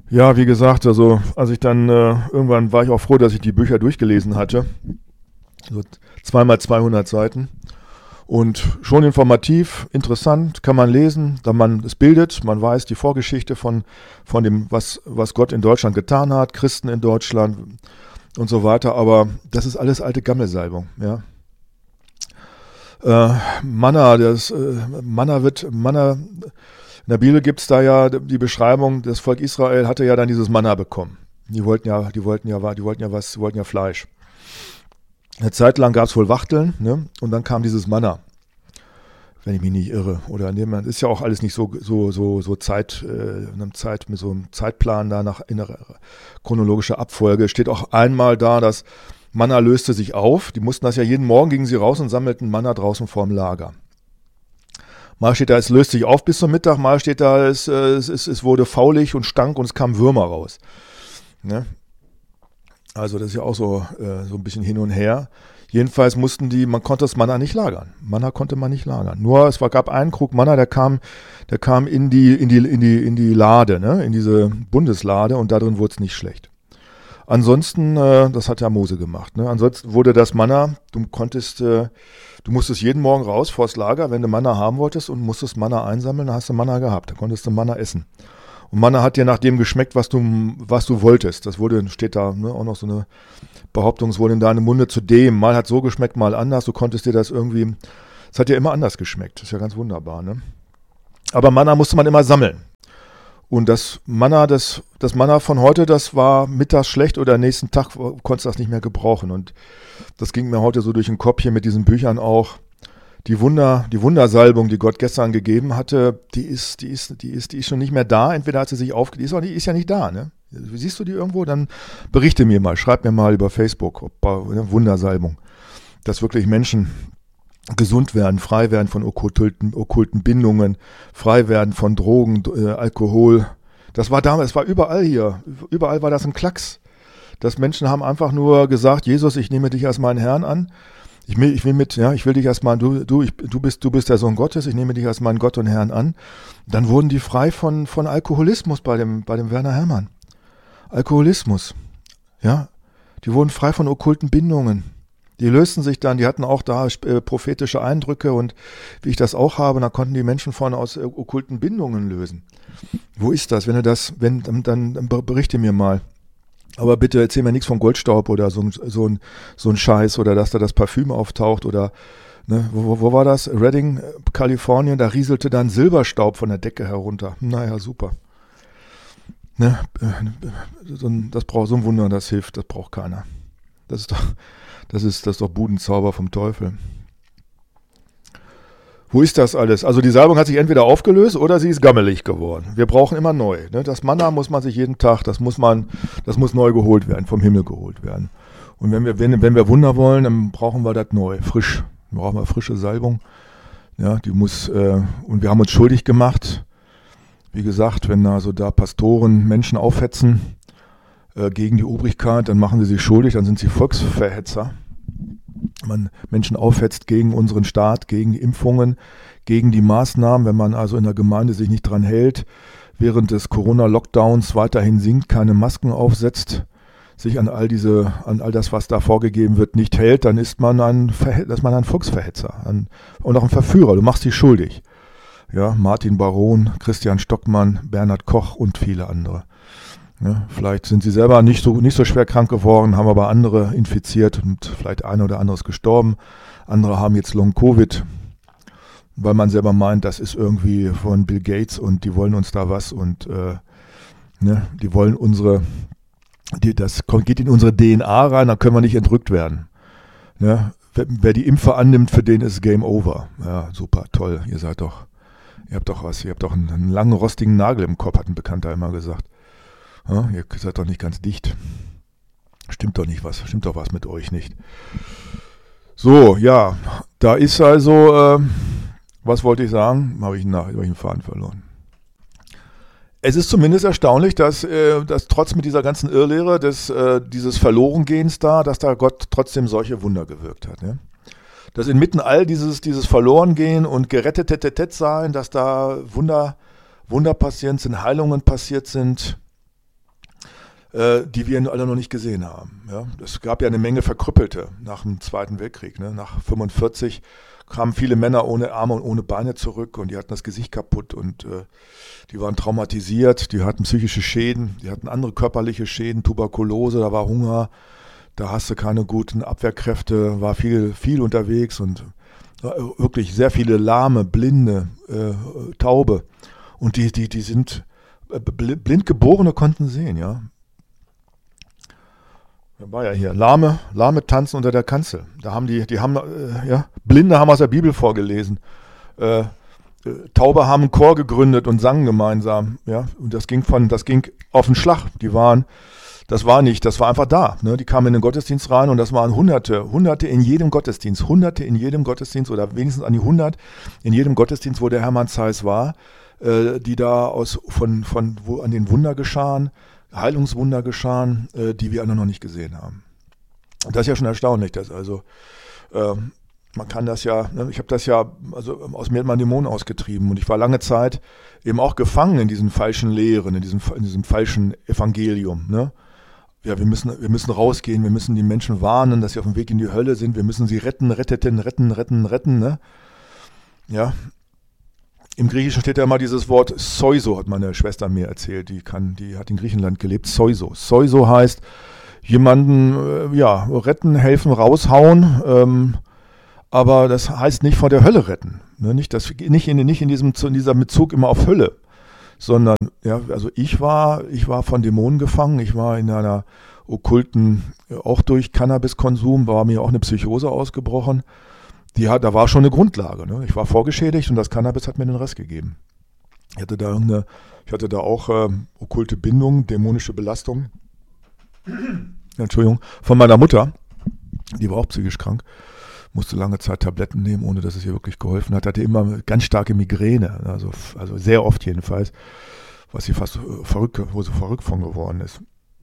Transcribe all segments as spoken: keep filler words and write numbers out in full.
Ja, wie gesagt, also als ich dann, äh, irgendwann war ich auch froh, dass ich die Bücher durchgelesen hatte. So zweimal zweihundert Seiten. Und schon informativ, interessant, kann man lesen, da man es bildet, man weiß die Vorgeschichte von, von dem, was, was Gott in Deutschland getan hat, Christen in Deutschland und so weiter, aber das ist alles alte Gammelsalbung, ja. Äh, Manna, das, äh, Manna wird, Manna, in der Bibel gibt es da ja die Beschreibung, das Volk Israel hatte ja dann dieses Manna bekommen. Die wollten ja, die wollten ja, die wollten ja was, die wollten ja Fleisch. Eine Zeit lang gab es wohl Wachteln, ne? Und dann kam dieses Manna, wenn ich mich nicht irre. Oder ne, man ist ja auch alles nicht so so so so Zeit, äh, in einem Zeit mit so einem Zeitplan da nach in einer chronologischer Abfolge steht auch einmal da, dass Manna löste sich auf. Die mussten das ja jeden Morgen, gingen sie raus und sammelten Manna draußen vorm Lager. Mal steht da, es löst sich auf bis zum Mittag. Mal steht da, es es es, es wurde faulig und stank und es kamen Würmer raus. Ne? Also das ist ja auch so, äh, so ein bisschen hin und her. Jedenfalls mussten die, man konnte das Manna nicht lagern. Manna konnte man nicht lagern. Nur es war, gab einen Krug Manna, der kam, der kam in die, in die, in die, in die Lade, ne? In diese Bundeslade und darin wurde es nicht schlecht. Ansonsten, äh, das hat ja Mose gemacht, ne? Ansonsten wurde das Manna, du konntest, äh, du musstest jeden Morgen raus vors Lager, wenn du Manna haben wolltest und musstest Manna einsammeln, dann hast du Manna gehabt, dann konntest du Manna essen. Und Manna hat dir nach dem geschmeckt, was du, was du wolltest. Das wurde, steht da, ne, auch noch so eine Behauptung, es wurde in deinem Munde zu dem. Mal hat so geschmeckt, mal anders. Du konntest dir das irgendwie, es hat dir immer anders geschmeckt. Das ist ja ganz wunderbar, ne? Aber Manna musste man immer sammeln. Und das Manna, das, das Manna von heute, das war mittags schlecht oder nächsten Tag konntest du das nicht mehr gebrauchen. Und das ging mir heute so durch den Kopf hier mit diesen Büchern auch. Die Wunder, die Wundersalbung, die Gott gestern gegeben hatte, die ist, die ist, die ist, die ist schon nicht mehr da. Entweder hat sie sich aufge, die ist, auch nicht, ist ja nicht da, ne? Siehst du die irgendwo? Dann berichte mir mal, schreib mir mal über Facebook, ob, ne, Wundersalbung, dass wirklich Menschen gesund werden, frei werden von okkulten, okkulten Bindungen, frei werden von Drogen, äh, Alkohol. Das war damals, es war überall hier, überall war das ein Klacks. Dass Menschen haben einfach nur gesagt, Jesus, ich nehme dich als meinen Herrn an. Ich will, ich will mit, ja, ich will dich als mein, du, du, ich, du bist, du bist der Sohn Gottes, ich nehme dich als meinen Gott und Herrn an. Dann wurden die frei von, von Alkoholismus bei dem, bei dem Werner Herrmann. Alkoholismus, ja. Die wurden frei von okkulten Bindungen. Die lösten sich dann, die hatten auch da äh, prophetische Eindrücke und wie ich das auch habe, da konnten die Menschen von aus äh, okkulten Bindungen lösen. Wo ist das? Wenn du das, wenn, dann, dann, dann berichte mir mal. Aber bitte erzähl mir nichts von Goldstaub oder so, so, ein, so ein Scheiß oder dass da das Parfüm auftaucht oder, ne, wo, wo war das? Redding, Kalifornien, da rieselte dann Silberstaub von der Decke herunter. Naja, super. Ne, so ein, das braucht so ein Wunder, das hilft, das braucht keiner. Das ist doch, das ist, das ist doch Budenzauber vom Teufel. Wo ist das alles? Also die Salbung hat sich entweder aufgelöst oder sie ist gammelig geworden. Wir brauchen immer neu. Ne? Das Manna muss man sich jeden Tag, das muss man, das muss neu geholt werden, vom Himmel geholt werden. Und wenn wir, wenn, wenn wir Wunder wollen, dann brauchen wir das neu, frisch. Dann brauchen wir frische Salbung. Ja, die muss, äh, und wir haben uns schuldig gemacht. Wie gesagt, wenn also da Pastoren Menschen aufhetzen äh, gegen die Obrigkeit, dann machen sie sich schuldig, dann sind sie Volksverhetzer. Man Menschen aufhetzt gegen unseren Staat, gegen die Impfungen, gegen die Maßnahmen, wenn man also in der Gemeinde sich nicht dran hält, während des Corona-Lockdowns weiterhin singt, keine Masken aufsetzt, sich an all diese, an all das, was da vorgegeben wird, nicht hält, dann ist man ein, ist man ein Volksverhetzer ein, und auch ein Verführer. Du machst dich schuldig. Ja, Martin Baron, Christian Stockmann, Bernhard Koch und viele andere. Ja, vielleicht sind sie selber nicht so, nicht so schwer krank geworden, haben aber andere infiziert und vielleicht einer oder andere ist gestorben. Andere haben jetzt Long-Covid, weil man selber meint, das ist irgendwie von Bill Gates und die wollen uns da was und äh, ne, die wollen unsere, die, das geht in unsere D N A rein, dann können wir nicht entrückt werden. Ne? Wer, wer die Impfe annimmt, für den ist Game Over. Ja, super, toll, ihr seid doch, ihr habt doch was, ihr habt doch einen, einen langen rostigen Nagel im Kopf, hat ein Bekannter immer gesagt. Ja, ihr seid doch nicht ganz dicht. Stimmt doch nicht was, stimmt doch was mit euch nicht. So, ja, da ist also, äh, was wollte ich sagen? Habe ich einen, hab ich einen Faden verloren. Es ist zumindest erstaunlich, dass, äh, dass trotz mit dieser ganzen Irrlehre des, äh, dieses Verlorengehens da, dass da Gott trotzdem solche Wunder gewirkt hat. Ne? Dass inmitten all dieses, dieses Verlorengehen und gerettet sein, dass da Wunder, Wunder passiert sind, Heilungen passiert sind. äh, die wir alle noch nicht gesehen haben. Ja? Es gab ja eine Menge Verkrüppelte nach dem Zweiten Weltkrieg. Ne? Nach fünfundvierzig kamen viele Männer ohne Arme und ohne Beine zurück und die hatten das Gesicht kaputt und äh, die waren traumatisiert, die hatten psychische Schäden, die hatten andere körperliche Schäden, Tuberkulose, da war Hunger, da hast du keine guten Abwehrkräfte, war viel, viel unterwegs und äh, wirklich sehr viele Lahme, Blinde, äh, Taube und die, die, die sind äh, Blindgeborene konnten sehen, ja. Da war ja hier, Lahme, Lahme tanzen unter der Kanzel. Da haben die, die haben, äh, ja, Blinde haben aus der Bibel vorgelesen. Äh, äh, Taube haben einen Chor gegründet und sangen gemeinsam, ja. Und das ging von, das ging auf den Schlag. Die waren, das war nicht, das war einfach da. Ne? Die kamen in den Gottesdienst rein und das waren Hunderte, Hunderte in jedem Gottesdienst, Hunderte in jedem Gottesdienst oder wenigstens an die hundert in jedem Gottesdienst, wo der Hermann Zeiss war, äh, die da aus, von, von, wo an den Wunder geschahen, Heilungswunder geschahen, äh, die wir alle noch nicht gesehen haben. Und das ist ja schon erstaunlich, dass also äh, man kann das ja, ne, ich habe das ja, also aus mir hat man Dämonen ausgetrieben und ich war lange Zeit eben auch gefangen in diesen falschen Lehren, in diesem, in diesem falschen Evangelium. Ne? Ja, wir müssen, wir müssen rausgehen, wir müssen die Menschen warnen, dass sie auf dem Weg in die Hölle sind, wir müssen sie retten, retteten, retten, retten, retten. Ne? Ja. Im Griechischen steht ja immer dieses Wort Soiso, hat meine Schwester mir erzählt, die kann, die hat in Griechenland gelebt, Soiso. Soiso heißt jemanden, äh, ja, retten, helfen, raushauen, ähm, aber das heißt nicht vor der Hölle retten. Ne? Nicht, das, nicht, in, nicht in, diesem, in dieser Bezug immer auf Hölle, sondern, ja, also ich war, ich war von Dämonen gefangen, ich war in einer okkulten, auch durch Cannabiskonsum, war mir auch eine Psychose ausgebrochen. Die hat, da war schon eine Grundlage. Ne? Ich war vorgeschädigt und das Cannabis hat mir den Rest gegeben. Ich hatte da, eine, ich hatte da auch äh, okkulte Bindung, dämonische Belastung. Entschuldigung, von meiner Mutter. Die war auch psychisch krank. Musste lange Zeit Tabletten nehmen, ohne dass es ihr wirklich geholfen hat. Hatte immer ganz starke Migräne, also, also sehr oft jedenfalls, was sie fast verrückt, wo sie verrückt von geworden ist.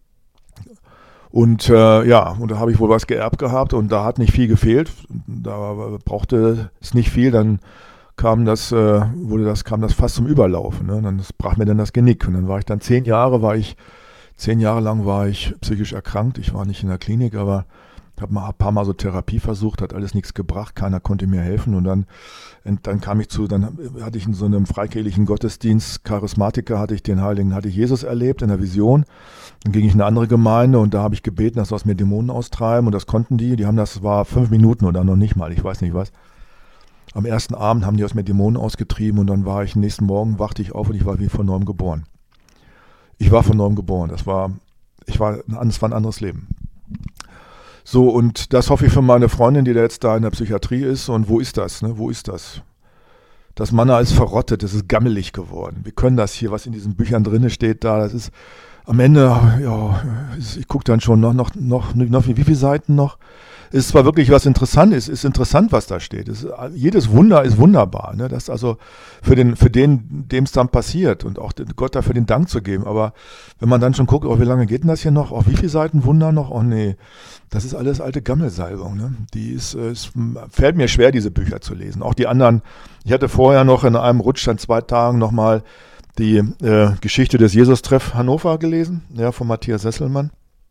Und äh, ja, und da habe ich wohl was geerbt gehabt und da hat nicht viel gefehlt. Da brauchte es nicht viel, dann kam das, äh, wurde das, kam das fast zum Überlaufen. Ne? Dann das brach mir dann das Genick. Und dann war ich dann zehn Jahre, war ich, zehn Jahre lang war ich psychisch erkrankt. Ich war nicht in der Klinik, aber habe mal ein paar Mal so Therapie versucht, hat alles nichts gebracht, keiner konnte mir helfen. Und dann, und dann kam ich zu, dann hatte ich in so einem freikirchlichen Gottesdienst, Charismatiker, hatte ich den Heiligen, hatte ich Jesus erlebt in der Vision. Dann ging ich in eine andere Gemeinde und da habe ich gebeten, dass sie aus mir Dämonen austreiben und das konnten die. Die haben das, war fünf Minuten oder noch nicht mal, ich weiß nicht was. Am ersten Abend haben die aus mir Dämonen ausgetrieben und dann war ich, nächsten Morgen wachte ich auf und ich war wie von neuem geboren. Ich war von neuem geboren, das war, ich war, das war ein anderes Leben. So, und das hoffe ich für meine Freundin, die da jetzt da in der Psychiatrie ist. Und wo ist das? Ne? Wo ist das? Das Manna ist verrottet, es ist gammelig geworden. Wir können das hier, was in diesen Büchern drin steht, da, das ist am Ende, ja, ich gucke dann schon noch, noch, noch, noch, wie viele Seiten noch? Ist zwar wirklich was Interessantes, ist interessant, was da steht. Es, jedes Wunder ist wunderbar, ne? Das also für den, für den, dem es dann passiert und auch Gott dafür den Dank zu geben. Aber wenn man dann schon guckt, oh, wie lange geht denn das hier noch? Auf wie viele Seiten Wunder noch? Oh nee, das ist alles alte Gammelsalbung, ne? Die ist, es fällt mir schwer, diese Bücher zu lesen. Auch die anderen. Ich hatte vorher noch in einem Rutsch an zwei Tagen nochmal die äh, Geschichte des Jesus-Treff Hannover gelesen, ja, von Matthias Sesselmann.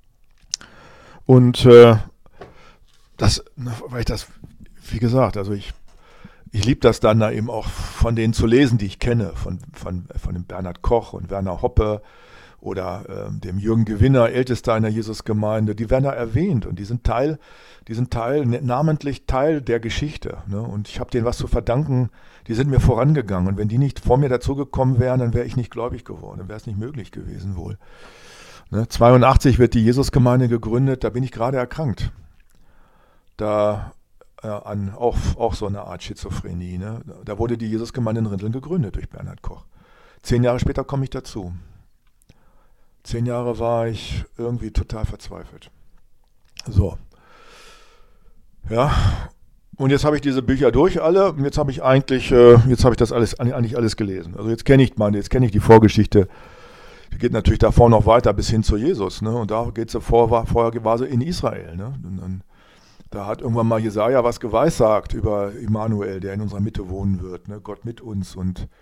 Und äh, das, weil ich das, wie gesagt, also ich, ich liebe das dann da eben auch von denen zu lesen, die ich kenne, von, von, von dem Bernhard Koch und Werner Hoppe oder äh, dem Jürgen Gewinner, Ältester einer Jesusgemeinde, die werden da erwähnt und die sind Teil, die sind Teil, namentlich Teil der Geschichte. Ne? Und ich habe denen was zu verdanken, die sind mir vorangegangen und wenn die nicht vor mir dazugekommen wären, dann wäre ich nicht gläubig geworden, dann wäre es nicht möglich gewesen wohl. Ne? zweiundachtzig wird die Jesusgemeinde gegründet, da bin ich gerade erkrankt. Da äh, an auch, auch so eine Art Schizophrenie. Ne? Da wurde die Jesusgemeinde in Rinteln gegründet durch Bernhard Koch. Zehn Jahre später komme ich dazu. Zehn Jahre war ich irgendwie total verzweifelt. So. Ja. Und jetzt habe ich diese Bücher durch alle und jetzt habe ich eigentlich, äh, jetzt habe ich das alles eigentlich alles gelesen. Also jetzt kenne ich meine, jetzt kenne ich die Vorgeschichte. Die geht natürlich davor noch weiter bis hin zu Jesus. Ne? Und da geht sie vor, war, vorher war sie in Israel. Ne? Und dann, da hat irgendwann mal Jesaja was geweissagt über Immanuel, der in unserer Mitte wohnen wird. Ne? Gott mit uns und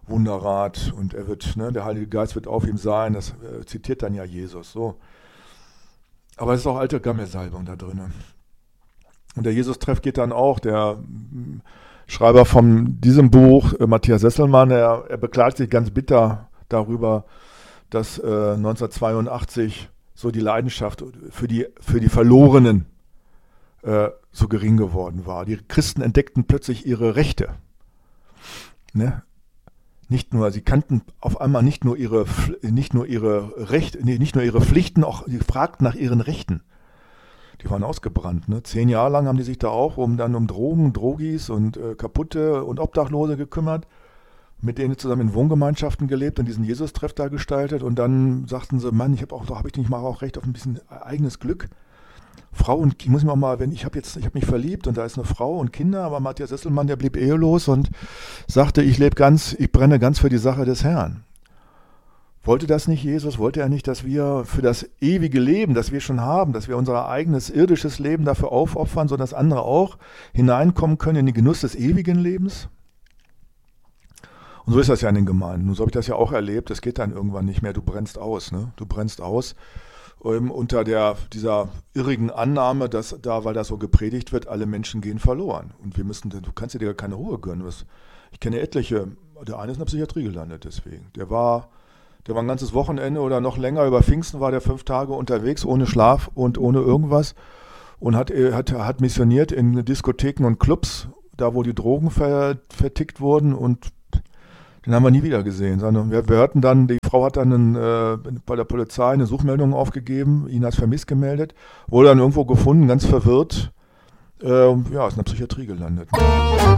Wunderrat und er wird, ne, der Heilige Geist wird auf ihm sein, das äh, zitiert dann ja Jesus so. Aber es ist auch alte Gammelsalbung da drin. Und der Jesus-Treff geht dann auch, der m, Schreiber von diesem Buch, äh, Matthias Sesselmann, er, er beklagt sich ganz bitter darüber, dass äh, neunzehnhundertzweiundachtzig so die Leidenschaft für die, für die Verlorenen äh, so gering geworden war. Die Christen entdeckten plötzlich ihre Rechte. Ne? Nicht nur, sie kannten auf einmal nicht nur ihre, nicht nur ihre Rechte, nicht nur ihre Pflichten, auch sie fragten nach ihren Rechten. Die waren ausgebrannt. Ne? Zehn Jahre lang haben die sich da auch um dann um Drogen, Drogis und äh, Kaputte und Obdachlose gekümmert, mit denen zusammen in Wohngemeinschaften gelebt und diesen Jesus-Treff da gestaltet. Und dann sagten sie, Mann, ich habe auch, habe ich nicht mal auch recht auf ein bisschen eigenes Glück. Frau und ich muss mir auch mal, wenn ich habe jetzt, ich habe mich verliebt und da ist eine Frau und Kinder, aber Matthias Sesselmann, der blieb ehelos und sagte, ich lebe ganz, ich brenne ganz für die Sache des Herrn. Wollte das nicht Jesus? Wollte er nicht, dass wir für das ewige Leben, das wir schon haben, dass wir unser eigenes irdisches Leben dafür aufopfern, sodass andere auch hineinkommen können in den Genuss des ewigen Lebens? Und so ist das ja in den Gemeinden. Nun so habe ich das ja auch erlebt. Es geht dann irgendwann nicht mehr. Du brennst aus, ne? Du brennst aus. Ähm, unter der, dieser irrigen Annahme, dass da, weil das so gepredigt wird, alle Menschen gehen verloren. Und wir müssen, du kannst dir gar keine Ruhe gönnen. Ich kenne etliche, der eine ist in der Psychiatrie gelandet deswegen. Der war, der war ein ganzes Wochenende oder noch länger, über Pfingsten war der fünf Tage unterwegs, ohne Schlaf und ohne irgendwas. Und hat, hat, hat missioniert in Diskotheken und Clubs, da wo die Drogen ver, vertickt wurden und den haben wir nie wieder gesehen. Wir, wir hörten dann, die Frau hat dann einen, äh, bei der Polizei eine Suchmeldung aufgegeben, ihn als vermisst gemeldet, wurde dann irgendwo gefunden, ganz verwirrt, äh, ja, ist in der Psychiatrie gelandet.